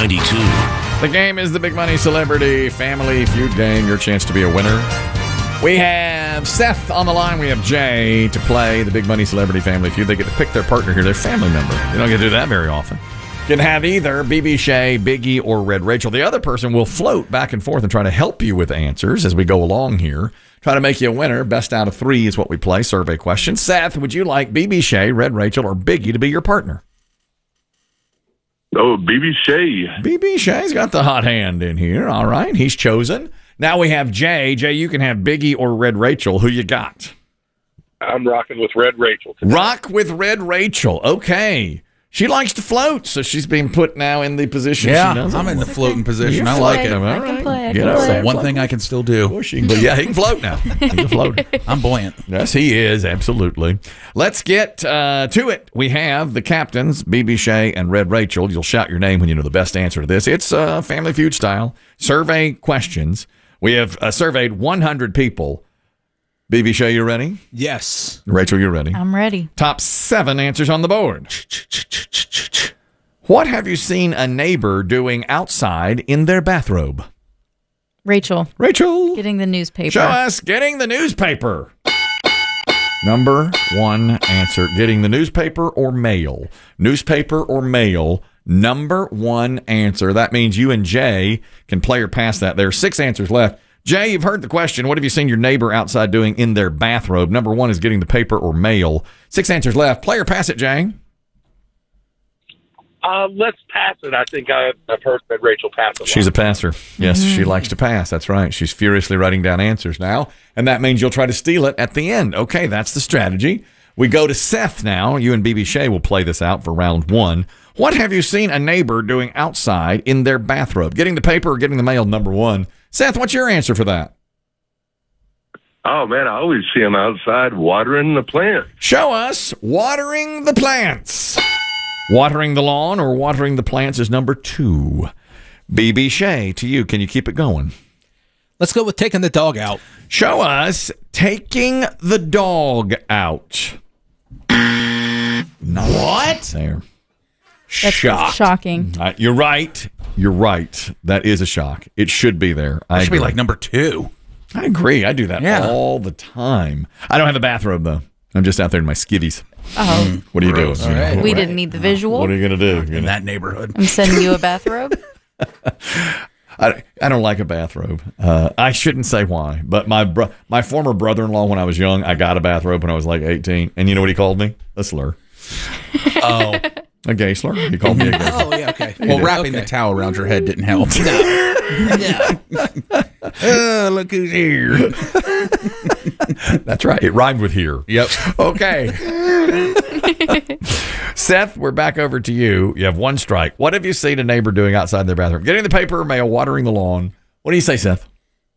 92. The game is the Big Money Celebrity Family Feud game. Your chance to be a winner. We have Seth on the line. We have Jay to play the Big Money Celebrity Family Feud. They get to pick their partner here, their family member. You don't get to do that very often. You can have either BB Shea, Biggie, or Red Rachel. The other person will float back and forth and try to help you with answers as we go along here. Try to make you a winner. Best out of 3 is what we play. Survey question. Seth, would you like BB Shea, Red Rachel, or Biggie to be your partner? Oh, BB Shea. BB Shea's got the hot hand in here. All right, he's chosen. Now we have Jay. Jay, you can have Biggie or Red Rachel. Who you got? I'm rocking with Red Rachel today. Rock with Red Rachel. Okay. She likes to float, so she's being put now in the position she does. I'm in the floating position. You're I like it. floating. I can play. That's one thing I can still do. But yeah, he can float now. He's a floater. I'm buoyant. Yes, he is. Absolutely. Let's get to it. We have the captains, BB Shea and Red Rachel. You'll shout your name when you know the best answer to this. It's Family Feud style. Survey questions. We have surveyed 100 people. BB Shea, you ready? Yes. Rachel, you ready? I'm ready. Top 7 answers on the board. What have you seen a neighbor doing outside in their bathrobe? Rachel. Rachel. Getting the newspaper. Show us getting the newspaper. Number 1 answer. Getting the newspaper or mail. Newspaper or mail. Number 1 answer. That means you and Jay can play or pass that. There are 6 answers left. Jay, you've heard the question. What have you seen your neighbor outside doing in their bathrobe? Number 1 is getting the paper or mail. 6 answers left. Play or pass it, Jay. Let's pass it. I think I've heard Red Rachel pass it. She's a passer. Yes, she likes to pass. That's right. She's furiously writing down answers now, and that means you'll try to steal it at the end. Okay, that's the strategy. We go to Seth now. You and BB Shea will play this out for round 1. What have you seen a neighbor doing outside in their bathrobe? Getting the paper or getting the mail, number 1. Seth, what's your answer for that? Oh, man, I always see him outside watering the plants. Show us watering the plants. Watering the lawn or watering the plants is number 2. BB Shea, to you. Can you keep it going? Let's go with taking the dog out. Show us taking the dog out. What? There. That's shocking. You're right. You're right. That is a shock. It should be there. It should be like number 2. I agree. I do that all the time. I don't have a bathrobe, though. I'm just out there in my skivvies. Oh. What are you doing? All right. We didn't need the visual. What are you going to do? In that neighborhood. I'm sending you a bathrobe. I don't like a bathrobe. I shouldn't say why, but my former brother-in-law, when I was young, I got a bathrobe when I was like 18. And you know what he called me? A slur. Oh. A gay slur. He called me a gay slur. Oh, yeah, okay. Well, wrapping the towel around your head didn't help. No. Look who's here. That's right. It rhymed with here. Yep. Okay. Seth, we're back over to you. You have 1 strike. What have you seen a neighbor doing outside their bathroom? Getting the paper or mail, watering the lawn. What do you say, Seth?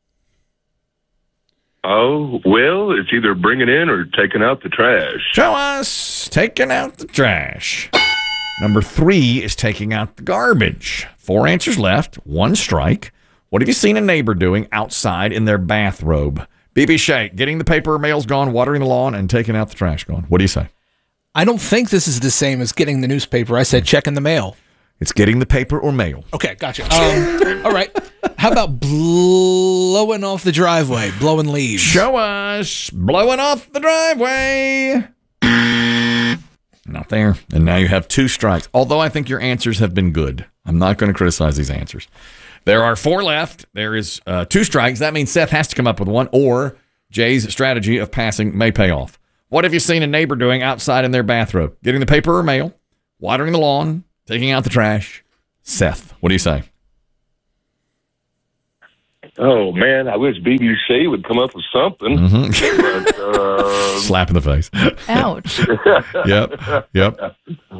Oh, well, it's either bringing in or taking out the trash. Show us taking out the trash. Number 3 is taking out the garbage. 4 answers left, 1 strike. What have you seen a neighbor doing outside in their bathrobe? BB Shea, getting the paper or mail's gone, watering the lawn, and taking out the trash gone. What do you say? I don't think this is the same as getting the newspaper. I said checking the mail. It's getting the paper or mail. Okay, gotcha. All right. How about blowing off the driveway, blowing leaves? Show us blowing off the driveway. Not there. And now you have 2 strikes. Although I think your answers have been good. I'm not going to criticize these answers. There are 4 left. There is 2 strikes. That means Seth has to come up with 1, or Jay's strategy of passing may pay off. What have you seen a neighbor doing outside in their bathrobe? Getting the paper or mail, watering the lawn, taking out the trash. Seth, what do you say? Oh, man, I wish BB Shea would come up with something. But, slap in the face. Ouch. Yep.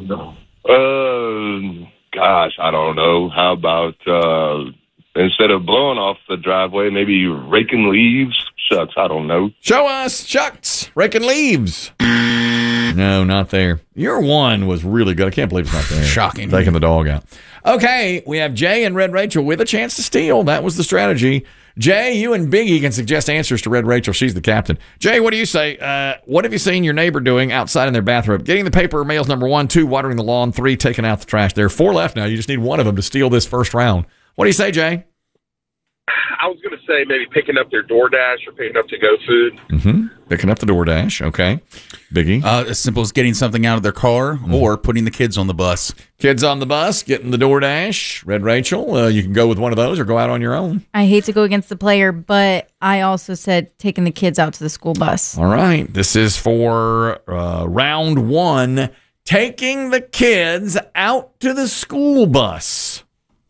Gosh, I don't know. How about instead of blowing off the driveway, maybe raking leaves? Shucks, I don't know. Show us, shucks, raking leaves. No, not there. Your 1 was really good. I can't believe it's not there. Shocking. Taking the dog out. Okay, we have Jay and Red Rachel with a chance to steal. That was the strategy. Jay, you and Biggie can suggest answers to Red Rachel. She's the captain. Jay, what do you say? What have you seen your neighbor doing outside in their bathrobe? Getting the paper or mail's number 1, 2, watering the lawn, 3, taking out the trash. There are 4 left now. You just need one of them to steal this first round. What do you say, Jay? I was going to say maybe picking up their DoorDash or picking up to-go food. Mm-hmm. Picking up the DoorDash. Okay. Biggie? As simple as getting something out of their car or putting the kids on the bus. Kids on the bus, getting the DoorDash. Red Rachel, you can go with one of those or go out on your own. I hate to go against the player, but I also said taking the kids out to the school bus. All right. This is for round 1. Taking the kids out to the school bus.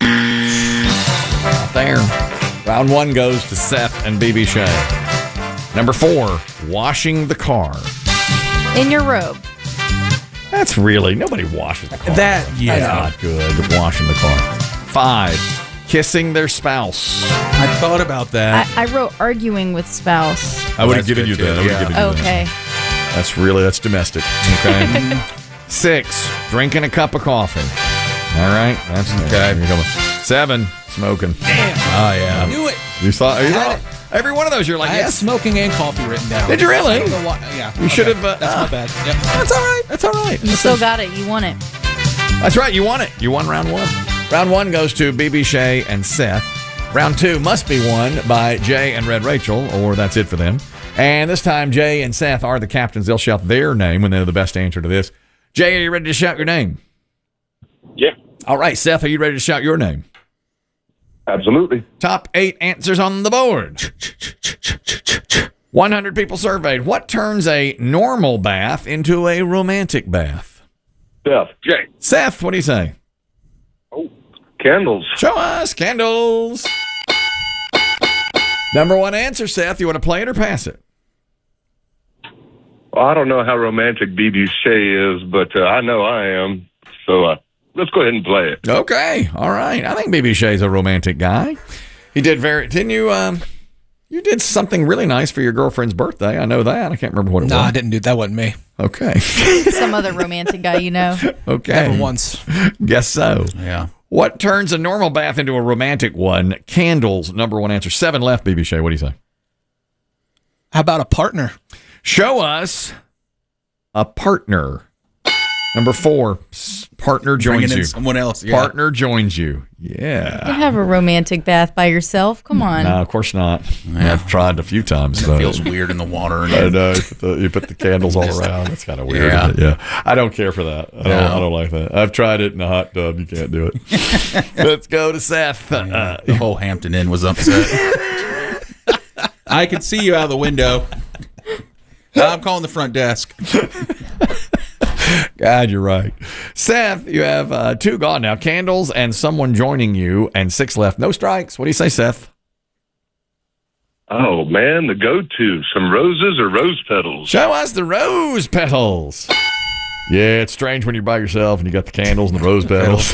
Out there. Round 1 goes to Seth and BB Shea. Number 4, washing the car. In your robe. That's really, nobody washes the car. Yeah. That's not good, washing the car. 5, kissing their spouse. I thought about that. I wrote arguing with spouse. I would have That's given good you too, that. I would have yeah. given you Okay. that. That's domestic. Okay. 6, drinking a cup of coffee. All right. That's okay. 7, smoking. Oh, yeah. I knew it. You saw every one of those. You're like, I had yes. smoking and coffee written down. Did you really? I don't know why. Yeah. You should have. That's my bad. Yep. That's all right. That's all right. You still got it. You won it. That's right. You won it. You won round 1. Round 1 goes to BB Shea and Seth. Round 2 must be won by Jay and Red Rachel, or that's it for them. And this time, Jay and Seth are the captains. They'll shout their name when they know the best answer to this. Jay, are you ready to shout your name? Yeah, All right, Seth, are you ready to shout your name? absolutely. Top 8 answers on the board. 100 people surveyed. What turns a normal bath into a romantic bath? Seth. Jay. Seth, what do you say? Oh, candles. Show us candles. Number 1 answer, Seth. You want to play it or pass it? Well, I don't know how romantic BB Shea is, but I know I am. So let's go ahead and play it. Okay. All right. I think BB Shea's a romantic guy. He did didn't you, you did something really nice for your girlfriend's birthday. I know that. I can't remember what it No, was. I didn't do that. Wasn't me. Okay. Some other romantic guy you know. Okay. Never once. Guess so. Yeah. What turns a normal bath into a romantic one? Candles, number 1 answer. 7 left, BB Shea. What do you say? How about a partner? Show us a partner. Number 4, partner joins Bringing in you. someone else. Yeah. Partner joins you. Yeah. You have a romantic bath by yourself. Come on. No, of course not. I've tried a few times. It But feels weird in the water. I know. You put the candles all around. That's kind of weird. Yeah. Isn't it? Yeah. I don't care for that. I don't like that. I've tried it in a hot tub. You can't do it. Let's go to Seth. The whole Hampton Inn was upset. I could see you out of the window. I'm calling the front desk. God, you're right. Seth, you have 2 gone now. Candles and someone joining you, and 6 left. No strikes. What do you say, Seth? Oh, man, the go-to. Some roses or rose petals? Show us the rose petals. Yeah, it's strange when you're by yourself and you got the candles and the rose petals.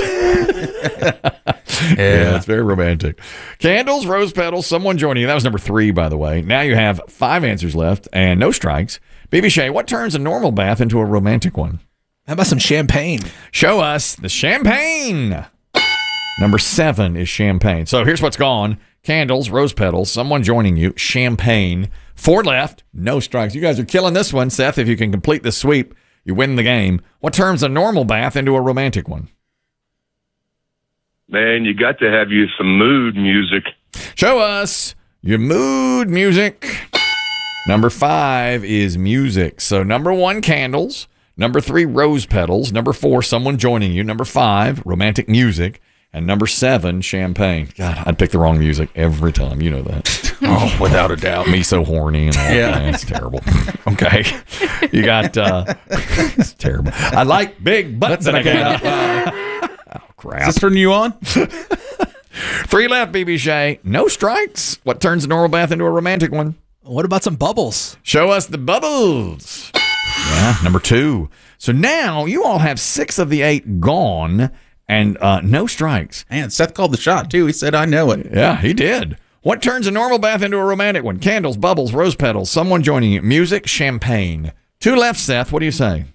Yeah, it's very romantic. Candles, rose petals, someone joining you. That was number 3, by the way. Now you have 5 answers left and no strikes. BB Shea, what turns a normal bath into a romantic one? How about some champagne? Show us the champagne. Number 7 is champagne. So here's what's gone. Candles, rose petals, someone joining you, champagne. 4 left, no strikes. You guys are killing this one. Seth, if you can complete this sweep, you win the game. What turns a normal bath into a romantic one? Man, you got to have you some mood music. Show us your mood music. Number 5 is music. So number 1, candles. Number 3, rose petals. Number 4, someone joining you. Number 5, romantic music. And number 7, champagne. God, I'd pick the wrong music every time. You know that. Oh, without a doubt. Me so horny and all Yeah. that. It's terrible. Okay. You got, it's terrible. I like big butts and I can't. Oh, crap. Is this turning you on? 3 left, BB Shea. No strikes. What turns a normal bath into a romantic one? What about some bubbles? Show us the bubbles. Yeah, number 2. So now you all have 6 of the 8 gone and no strikes. Man, Seth called the shot, too. He said, I know it. Yeah, he did. What turns a normal bath into a romantic one? Candles, bubbles, rose petals, someone joining you, music, champagne. 2 left, Seth. What do you say?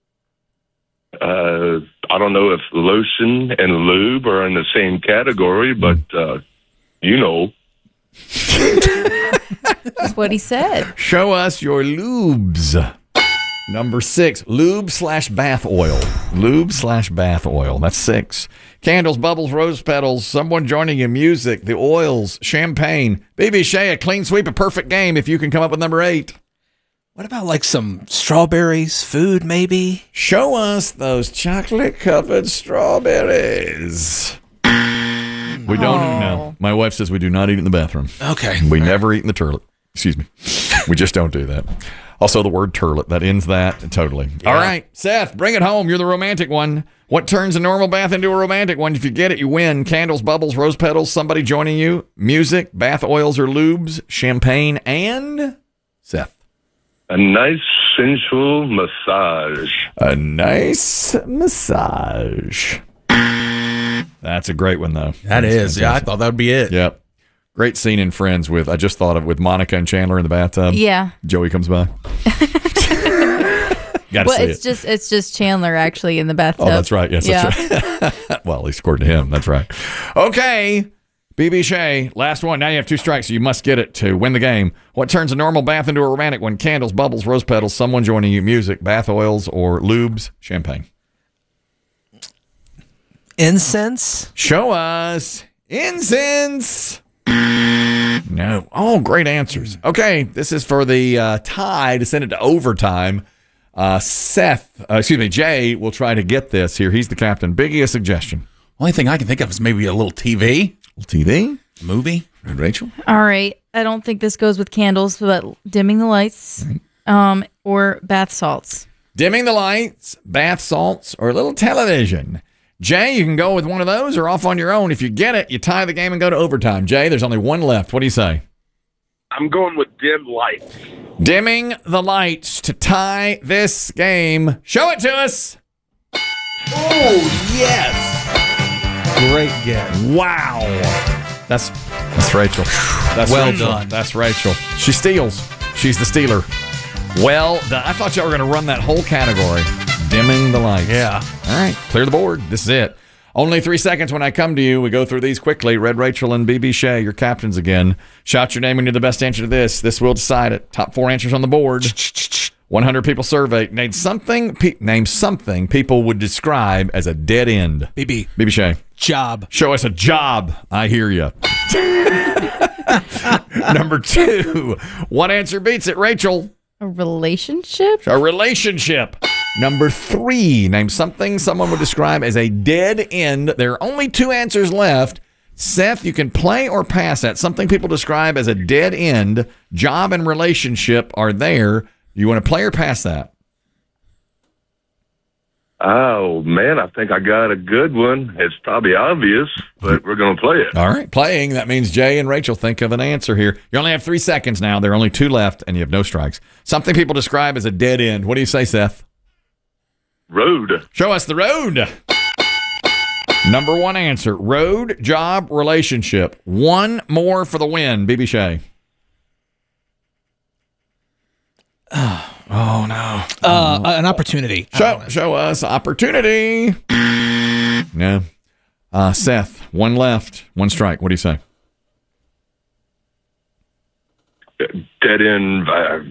I don't know if lotion and lube are in the same category, but you know. That's what he said. Show us your lubes. Number 6, lube/bath oil. Lube/bath oil. That's 6. Candles, bubbles, rose petals, someone joining you, music, the oils, champagne. BB Shea, a clean sweep, a perfect game if you can come up with number 8. What about like some strawberries, food maybe? Show us those chocolate-covered strawberries. We don't know. My wife says we do not eat in the bathroom. Okay. We never eat in the toilet. Excuse me. We just don't do that. Also, the word turlet, that ends that totally. Yeah. All right, Seth, bring it home. You're the romantic one. What turns a normal bath into a romantic one? If you get it, you win. Candles, bubbles, rose petals, somebody joining you, music, bath oils or lubes, champagne, and Seth. A nice sensual massage. A nice massage. That's a great one, though. That is. Fantastic. Yeah, I thought that would be it. Yep. Great scene in Friends with, I just thought of, with Monica and Chandler in the bathtub. Yeah. Joey comes by. Gotta say it's just Chandler actually in the bathtub. Oh, that's right. Yes, that's right. Well, at least according to him, that's right. Okay. BB Shea, last one. Now you have 2 strikes, so you must get it to win the game. What turns a normal bath into a romantic one? Candles, bubbles, rose petals, someone joining you, music, bath oils, or lubes, champagne. Incense? Show us. Incense. No. Oh, great answers. Okay, this is for the tie to send it to overtime. Jay will try to get this here. He's the captain. Biggie, a suggestion. Only thing I can think of is maybe a little TV. Movie? And Rachel? All right. I don't think this goes with candles, but dimming the lights or bath salts. Dimming the lights, bath salts, or a little television. Jay, you can go with one of those or off on your own. If you get it, you tie the game and go to overtime. Jay, there's only one left. What do you say? I'm going with dim lights. Dimming the lights to tie this game. Show it to us. Oh, yes. Great guess. Wow. That's Rachel. That's well Rachel. done. That's Rachel. She steals. She's the stealer. Well done. I thought y'all were going to run that whole category. Dimming the lights. Yeah. All right. Clear the board. This is it. Only 3 seconds when I come to you. We go through these quickly. Red Rachel and BB Shea, your captains again. Shout your name when you're the best answer to this. This will decide it. Top 4 answers on the board. 100 people surveyed. Name something people would describe as a dead end. BB Shea. Job. Show us a job. I hear you. Number 2. One answer beats it, Rachel. A relationship? A relationship. Number 3. Name something someone would describe as a dead end. There are only 2 answers left. Seth, you can play or pass that. Something people describe as a dead end. Job and relationship are there. You want to play or pass that? Oh, man, I think I got a good one. It's probably obvious, but we're going to play it. All right. Playing, that means Jay and Rachel think of an answer here. You only have 3 seconds now. There are only 2 left, and you have no strikes. Something people describe as a dead end. What do you say, Seth? Road. Show us the road. Number 1 answer. Road, job, relationship. 1 more for the win. BB Shea. Oh, no. An opportunity. Show us opportunity. No. Seth, 1 left. 1 strike. What do you say? Dead end.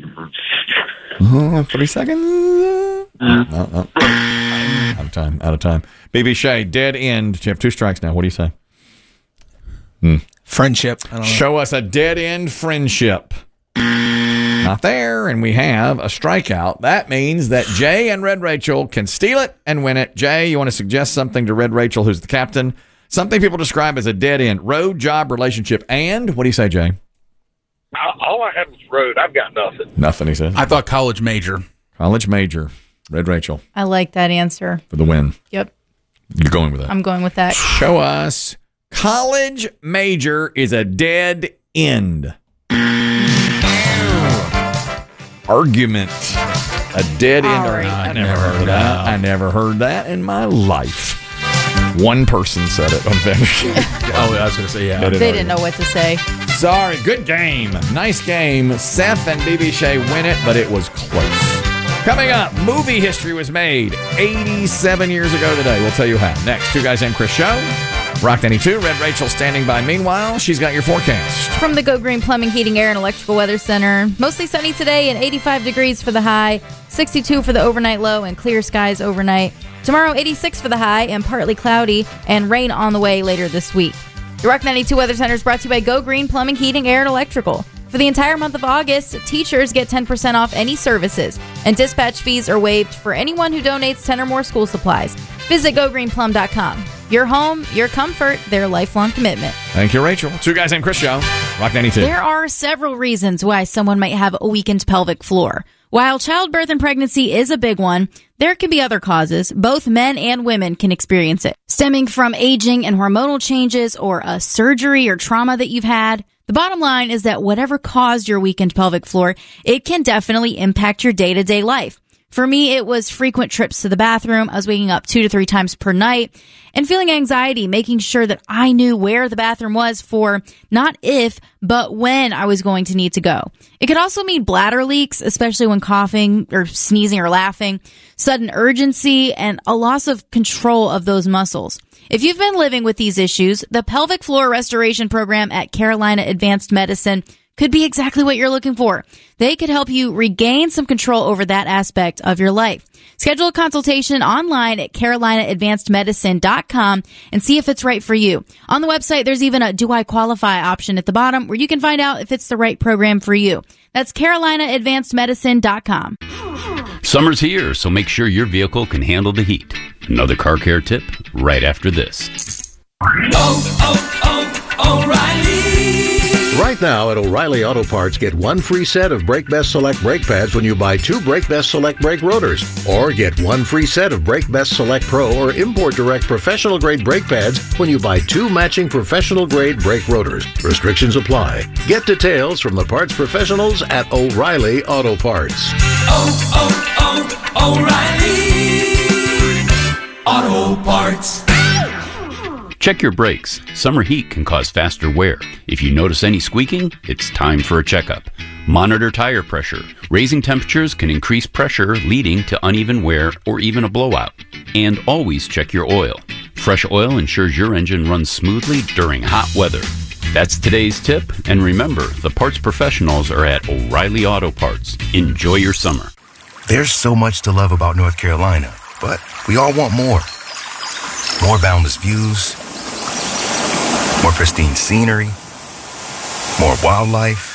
3 seconds. Out of time. BB Shea, dead end. You have 2 strikes now. What do you say? Friendship. I don't know. Show us a dead end friendship. Not there, and we have a strikeout. That means that Jay and Red Rachel can steal it and win it. Jay, you want to suggest something to Red Rachel, who's the captain? Something people describe as a dead end. Road, job, relationship, and what do you say, Jay? All I had was road. I've got nothing. Nothing, he said. I thought college major. College major. Red Rachel. I like that answer. For the win. Yep. You're going with that. I'm going with that. Show us. College major is a dead end. Argument. A dead end. I never heard that. I never heard that in my life. 1 person said it on Family. I was going to say, yeah. They didn't know what to say. Sorry. Good game. Nice game. Seth and BB Shea win it, but it was close. Coming up, movie history was made 87 years ago today. We'll tell you how. Next, 2 Guys and Chris Show. Rock 92, Red Rachel standing by. Meanwhile, she's got your forecast. From the Go Green Plumbing, Heating, Air, and Electrical Weather Center. Mostly sunny today and 85 degrees for the high, 62 for the overnight low, and clear skies overnight. Tomorrow, 86 for the high and partly cloudy, and rain on the way later this week. The Rock 92 Weather Center is brought to you by Go Green Plumbing, Heating, Air, and Electrical. For the entire month of August, teachers get 10% off any services, and dispatch fees are waived for anyone who donates 10 or more school supplies. Visit gogreenplum.com. Your home, your comfort, their lifelong commitment. Thank you, Rachel. Two Guys Named Chris show. Rock 92. There are several reasons why someone might have a weakened pelvic floor. While childbirth and pregnancy is a big one, there can be other causes. Both men and women can experience it, stemming from aging and hormonal changes or a surgery or trauma that you've had. The bottom line is that whatever caused your weakened pelvic floor, it can definitely impact your day-to-day life. For me, it was frequent trips to the bathroom. I was waking up 2 to 3 times per night and feeling anxiety, making sure that I knew where the bathroom was for not if, but when I was going to need to go. It could also mean bladder leaks, especially when coughing or sneezing or laughing, sudden urgency, and a loss of control of those muscles. If you've been living with these issues, the Pelvic Floor Restoration Program at Carolina Advanced Medicine could be exactly what you're looking for. They could help you regain some control over that aspect of your life. Schedule a consultation online at carolinaadvancedmedicine.com and see if it's right for you. On the website, there's even a Do I Qualify option at the bottom where you can find out if it's the right program for you. That's carolinaadvancedmedicine.com. Summer's here, so make sure your vehicle can handle the heat. Another car care tip right after this. O'Reilly. Right now at O'Reilly Auto Parts, get one free set of Brake Best Select brake pads when you buy 2 Brake Best Select brake rotors. Or get one free set of Brake Best Select Pro or Import Direct professional grade brake pads when you buy 2 matching professional grade brake rotors. Restrictions apply. Get details from the parts professionals at O'Reilly Auto Parts. O'Reilly Auto Parts. Check your brakes. Summer heat can cause faster wear. If you notice any squeaking, it's time for a checkup. Monitor tire pressure. Raising temperatures can increase pressure, leading to uneven wear or even a blowout. And always check your oil. Fresh oil ensures your engine runs smoothly during hot weather. That's today's tip. And remember, the parts professionals are at O'Reilly Auto Parts. Enjoy your summer. There's so much to love about North Carolina, but we all want more. More boundless views, more pristine scenery, more wildlife,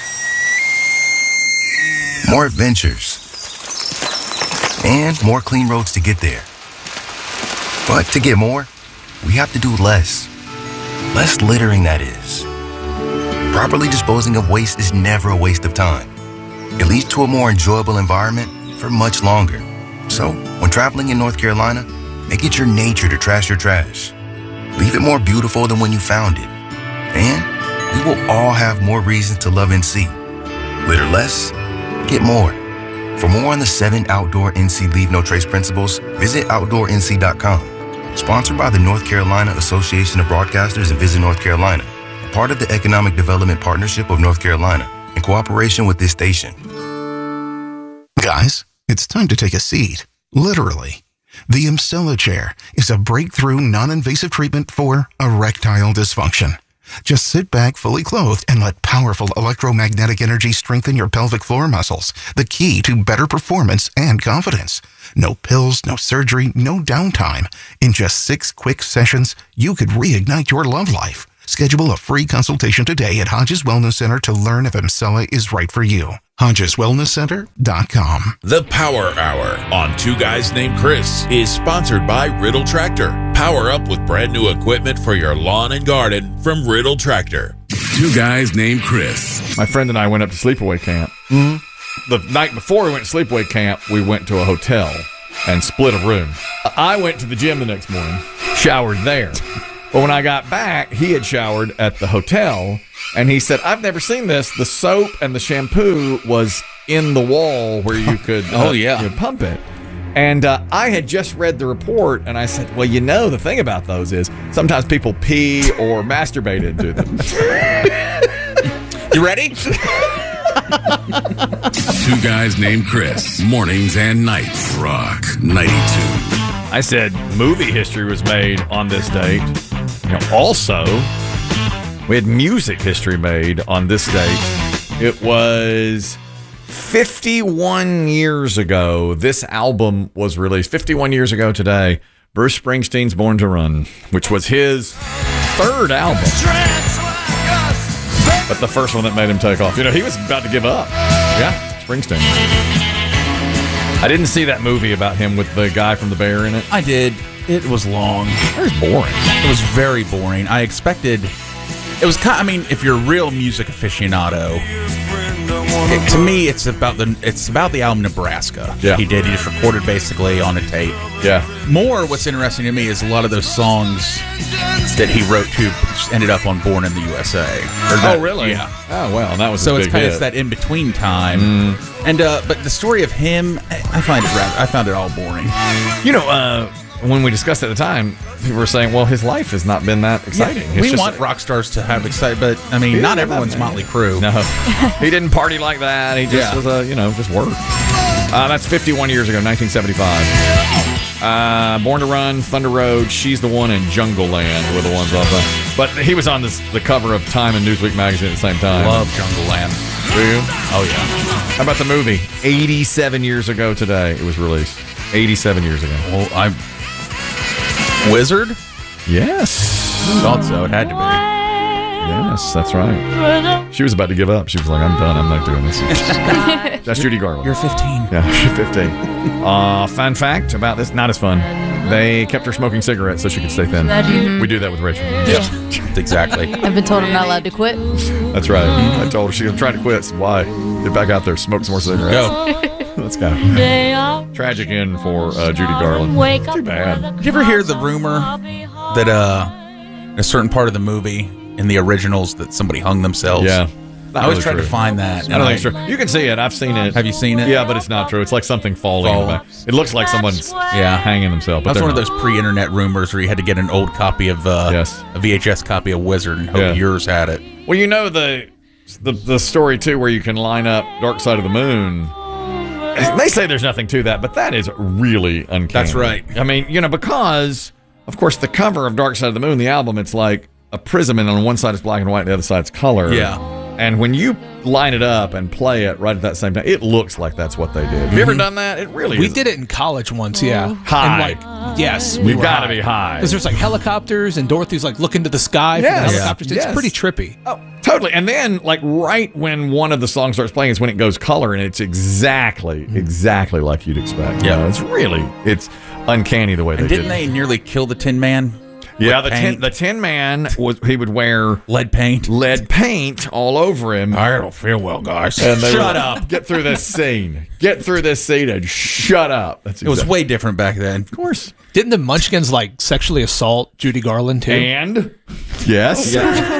more adventures, and more clean roads to get there. But to get more, we have to do less. Less littering, that is. Properly disposing of waste is never a waste of time. It leads to a more enjoyable environment for much longer. So, when traveling in North Carolina, make it your nature to trash your trash. Leave it more beautiful than when you found it. And we will all have more reasons to love NC. Litter less, get more. For more on the 7 outdoor NC Leave No Trace principles, visit OutdoorNC.com. Sponsored by the North Carolina Association of Broadcasters and Visit North Carolina. A part of the Economic Development Partnership of North Carolina, in cooperation with this station. Guys, it's time to take a seat. Literally. The Emsella chair is a breakthrough non-invasive treatment for erectile dysfunction. Just sit back fully clothed and let powerful electromagnetic energy strengthen your pelvic floor muscles, the key to better performance and confidence. No pills, no surgery, no downtime. In just 6 quick sessions, you could reignite your love life. Schedule a free consultation today at Hodges Wellness Center to learn if Emsella is right for you. HodgesWellnessCenter.com. The Power Hour on Two Guys Named Chris is sponsored by Riddle Tractor. Power up with brand new equipment for your lawn and garden from Riddle Tractor. Two Guys Named Chris. My friend and I went up to sleepaway camp. Mm-hmm. The night before we went to sleepaway camp, we went to a hotel and split a room. I went to the gym the next morning, showered there. But when I got back, he had showered at the hotel, and he said, I've never seen this. The soap and the shampoo was in the wall where you could pump it. And I had just read the report, and I said, well, the thing about those is sometimes people pee or masturbate into them. You ready? Two Guys Named Chris, mornings and nights, Rock 92. I said movie history was made on this date. Also, we had music history made on this date. It was 51 years ago. This album was released 51 years ago today. Bruce Springsteen's Born to Run, which was his third album. But the first one that made him take off. You know, he was about to give up. Yeah, Springsteen. I didn't see that movie about him with the guy from The Bear in it. I did. It was long. It was boring. It was very boring. I expected... It was kind. I mean, if you're a real music aficionado, to me, it's about the album Nebraska. Yeah. He just recorded basically on a tape. Yeah. More, what's interesting to me is a lot of those songs that he wrote to ended up on Born in the USA. Oh, really? Yeah. Oh, well, that was so. His It's big kind hit. of that in between time. And but the story of him, I found it all boring. You know, when we discussed it at the time, people were saying, well, his life has not been that exciting. Yeah, we want rock stars to have excitement, but I mean, not everyone's Motley Crue. No. He didn't party like that. He just was just work. That's 51 years ago, 1975. Born to Run, Thunder Road, She's the One, and Jungle Land were the ones off that. But he was on the cover of Time and Newsweek magazine at the same time. Love Jungle Land. Do you? Oh, yeah. How about the movie? 87 years ago today it was released. 87 years ago. Well, Wizard? Yes. Thought so. It had to be. Yes, that's right. She was about to give up. She was like, I'm done. I'm not doing this. That's Judy Garland. You're 15. Yeah, she's 15. Fun fact about this, not as fun. They kept her smoking cigarettes so she could stay thin. We do that with Rachel. Yeah, exactly. I've been told I'm not allowed to quit. That's right. I told her she was trying to quit. So why? Get back out there, smoke some more cigarettes. Go. Let's go. Tragic end for Judy Garland. Too bad. Did you ever hear the rumor that in a certain part of the movie, in the originals, that somebody hung themselves? Yeah. I always tried to find that. I don't think it's true. You can see it. I've seen it. Have you seen it? Yeah, but it's not true. It's like something falling. Back. It looks like someone's hanging themselves. But that's one of those pre-internet rumors where you had to get an old copy of a VHS copy of Wizard and hope yours had it. Well, you know the story too, where you can line up Dark Side of the Moon. They say there's nothing to that, but that is really uncanny. That's right. I mean, because of course the cover of Dark Side of the Moon, the album, it's like a prism, and on one side it's black and white, and the other side's color. Yeah. And when you line it up and play it right at that same time, it looks like that's what they did. Have you ever done that? It really We is. did it in college once, yeah. High. And yes. You gotta be high. Because there's like helicopters, and Dorothy's like looking to the sky for the helicopters. It's pretty trippy. Oh, totally. And then, like, right when one of the songs starts playing is when it goes color, and it's exactly like you'd expect. Yeah. It's uncanny the way they did it. Didn't they nearly kill the Tin Man? Yeah, the Tin Man he would wear lead paint all over him. I don't feel well, guys. And Shut up. Get through this scene. Get through this scene and shut up. It was way different back then. Of course. Didn't the Munchkins like sexually assault Judy Garland too? And yes.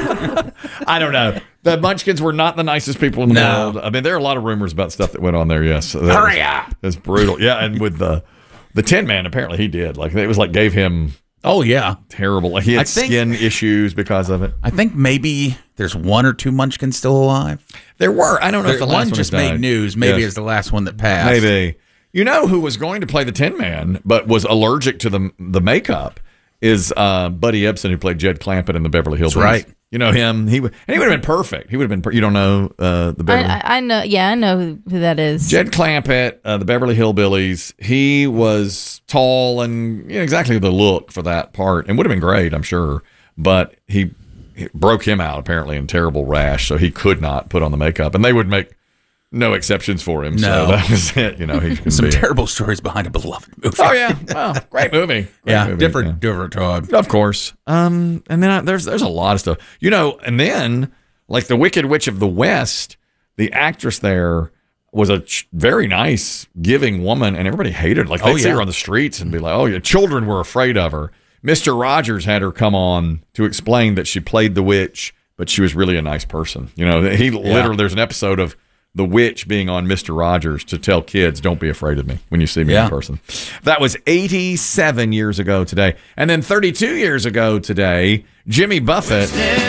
I don't know. The Munchkins were not the nicest people in the world. I mean, there are a lot of rumors about stuff that went on there. Yes. Hurry up. It's brutal. Yeah, and with the Tin Man, apparently he did. Like it was like gave him. Oh, yeah. Terrible. Like he had skin issues because of it. I think maybe there's one or two Munchkins still alive. There were. I don't know if the last one just made news. Maybe it's the last one that passed. Maybe. You know who was going to play the Tin Man but was allergic to the makeup is Buddy Ebsen, who played Jed Clampett in the Beverly Hillbillies. That's right. You know him. He would have been perfect. He would have been. You don't know the Beverly. I know. Yeah, I know who that is. Jed Clampett, the Beverly Hillbillies. He was tall and exactly the look for that part, and would have been great, I'm sure. But he broke him out apparently in terrible rash, so he could not put on the makeup, and they would make no exceptions for him. No. So that was it. Some terrible stories behind a beloved movie. Oh yeah, well, great movie. Different time. Of course. And then there's a lot of stuff. And then like the Wicked Witch of the West, the actress there was a very nice, giving woman, and everybody hated her. Like they'd see her on the streets and be like, "Oh yeah," children were afraid of her. Mr. Rogers had her come on to explain that she played the witch, but she was really a nice person. Literally, there's an episode of the witch being on Mr. Rogers to tell kids, don't be afraid of me when you see me in person. That was 87 years ago today. And then 32 years ago today, Jimmy Buffett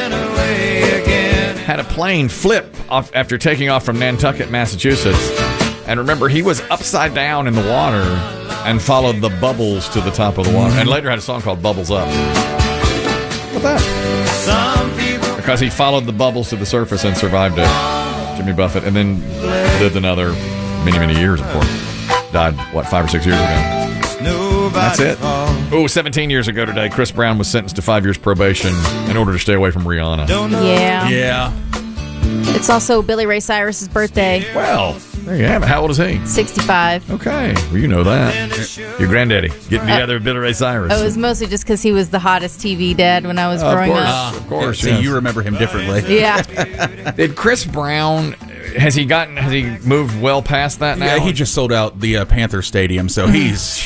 had a plane flip off after taking off from Nantucket, Massachusetts. And remember, he was upside down in the water and followed the bubbles to the top of the water. And later had a song called Bubbles Up. that? Because he followed the bubbles to the surface and survived it. Jimmy Buffett, and then lived another many years, of course. Died, 5 or 6 years ago. That's it. 17 years ago today, Chris Brown was sentenced to 5 years probation in order to stay away from Rihanna. Yeah. It's also Billy Ray Cyrus's birthday. Well, there you have it. How old is he? 65. Okay. Well, you know that. Your granddaddy getting together with Billy Ray Cyrus. It was mostly just because he was the hottest TV dad when I was growing up. Of course. So you remember him differently. Yeah. Did Chris Brown... Has he moved well past that now? Yeah, he just sold out the Panther Stadium, so he's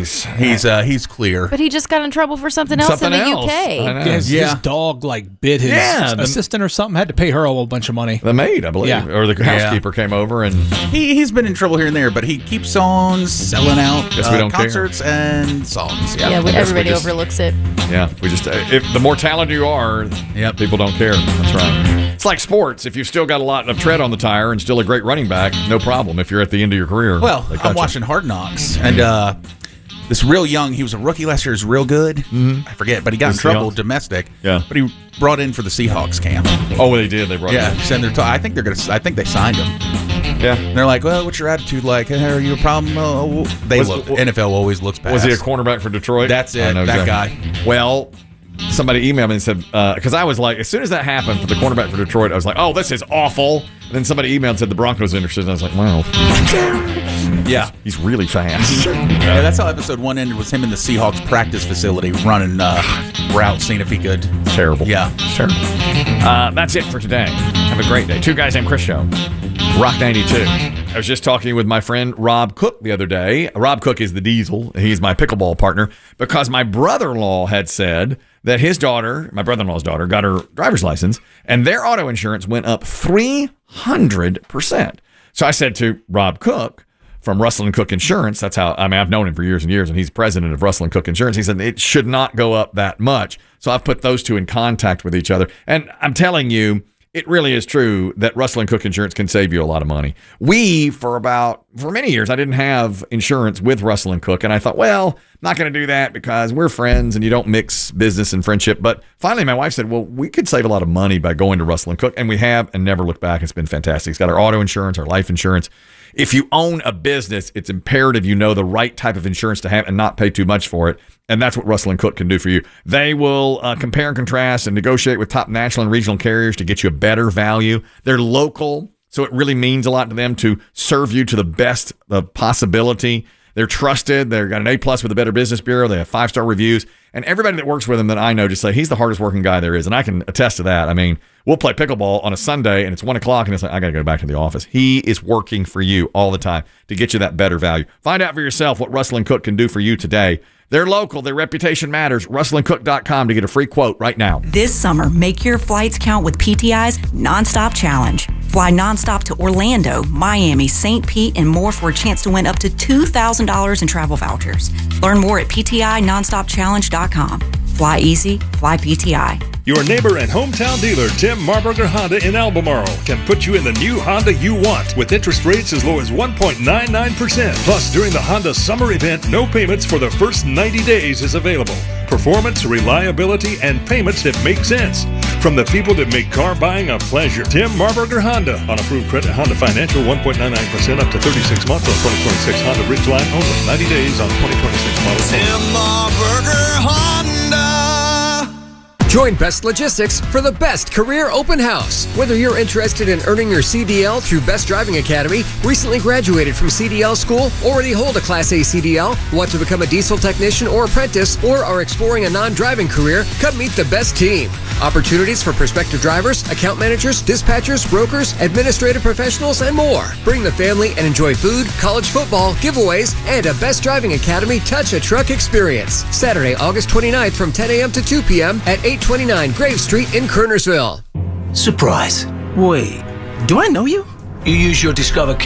clear. But he just got in trouble for something else in the UK. His dog bit his assistant or something. Had to pay her a whole bunch of money. The maid, I believe, or the housekeeper came over and he's been in trouble here and there, but he keeps on selling out we don't concerts and songs. Everybody overlooks it. Yeah, we just if the more talented you are, people don't care. That's right. It's like sports. If you've still got a lot of tread on the tire and still a great running back, no problem. If you're at the end of your career, I'm watching Hard Knocks, and this real young, he was a rookie last year, is real good. I forget, but he got in trouble domestic. Yeah, but he brought in for the Seahawks camp. Oh, they did. They brought. Yeah, and I think they signed him. Yeah, and they're like, well, what's your attitude like? Hey, are you a problem? NFL always looks past. Was he a cornerback for Detroit? That's it. That guy. Well, somebody emailed me and said, because I was like, as soon as that happened for the cornerback for Detroit, I was like, oh, this is awful. And then somebody emailed and said the Broncos are interested. And I was like, wow. Yeah. He's really fast. Yeah, that's how episode 1 ended, was him in the Seahawks practice facility running routes, seeing if he could. Terrible. Yeah. Terrible. That's it for today. Have a great day. Two Guys Named Chris Show. Rock 92. I was just talking with my friend Rob Cook the other day. Rob Cook is the Diesel. He's my pickleball partner because my brother-in-law had said that his daughter, my brother-in-law's daughter, got her driver's license, and their auto insurance went up 300%. So I said to Rob Cook from Russell & Cook Insurance, that's how, I've known him for years and years, and he's president of Russell & Cook Insurance. He said it should not go up that much. So I've put those two in contact with each other. And I'm telling you, it really is true that Russell & Cook Insurance can save you a lot of money. For many years, I didn't have insurance with Russell & Cook, and I thought, well, I'm not going to do that because we're friends and you don't mix business and friendship. But finally, my wife said, well, we could save a lot of money by going to Russell & Cook, and we have, and never looked back. It's been fantastic. It's got our auto insurance, our life insurance. If you own a business, it's imperative you know the right type of insurance to have and not pay too much for it. And that's what Russell & Cook can do for you. They will compare and contrast and negotiate with top national and regional carriers to get you a better value. They're local, so it really means a lot to them to serve you to the best of possibility. They're trusted. They've got an A+ with the Better Business Bureau. They have 5-star reviews. And everybody that works with them that I know just say, he's the hardest working guy there is. And I can attest to that. I mean, we'll play pickleball on a Sunday and it's 1 o'clock and it's like, I got to go back to the office. He is working for you all the time to get you that better value. Find out for yourself what Russell & Cook can do for you today. They're local. Their reputation matters. RussellandCook.com to get a free quote right now. This summer, make your flights count with PTI's Nonstop Challenge. Fly nonstop to Orlando, Miami, St. Pete, and more for a chance to win up to $2,000 in travel vouchers. Learn more at PTINonstopChallenge.com. Fly easy, fly PTI. Your neighbor and hometown dealer, Tim Marburger Honda in Albemarle, can put you in the new Honda you want with interest rates as low as 1.99%. Plus, during the Honda summer event, no payments for the first 90 days is available. Performance, reliability, and payments that make sense. From the people that make car buying a pleasure. Tim Marburger Honda. On approved credit, Honda Financial, 1.99% up to 36 months on 2026 Honda Ridgeline only. 90 days on 2026 model. Tim Marburger Honda. Join Best Logistics for the best career open house. Whether you're interested in earning your CDL through Best Driving Academy, recently graduated from CDL school, already hold a Class A CDL, want to become a diesel technician or apprentice, or are exploring a non-driving career, come meet the best team. Opportunities for prospective drivers, account managers, dispatchers, brokers, administrative professionals, and more. Bring the family and enjoy food, college football, giveaways, and a Best Driving Academy Touch a Truck experience. Saturday, August 29th from 10 a.m. to 2 p.m. at 829 Grave Street in Kernersville. Surprise. Wait, do I know you? You use your Discover